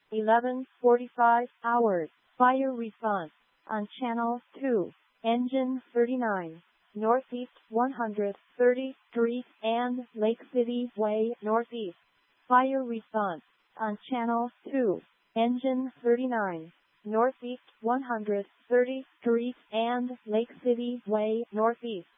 11:45 hours. Fire response on Channel 2, Engine 39, Northeast 130th Street and Lake City Way Northeast. Fire response on Channel 2, Engine 39, Northeast 130th Street and Lake City Way Northeast.